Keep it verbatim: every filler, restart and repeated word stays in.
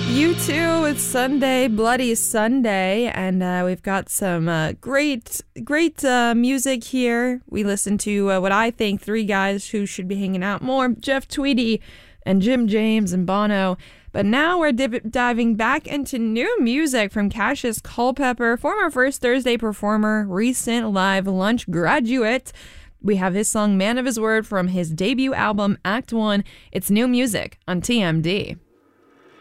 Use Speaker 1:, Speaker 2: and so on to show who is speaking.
Speaker 1: You too with Sunday, Bloody Sunday, and uh, we've got some uh, great, great uh, music here. We listened to uh, what I think three guys who should be hanging out more, Jeff Tweedy and Jim James and Bono. But now we're div- diving back into new music from Cassius Culpepper, former First Thursday performer, recent live lunch graduate. We have his song Man of His Word from his debut album, Act One. It's new music on T M D.